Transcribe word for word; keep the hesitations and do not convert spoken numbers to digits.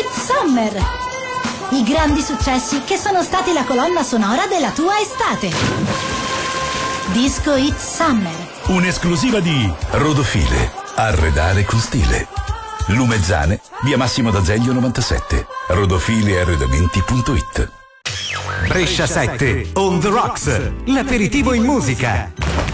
It's Summer! I grandi successi che sono stati la colonna sonora della tua estate. Disco It's Summer. Un'esclusiva di Rodofile. Arredare con stile. Lumezzane, via Massimo d'Azeglio novantasette. Rodofile arredamenti punto it. Brescia sette, On the Rocks, l'aperitivo in musica.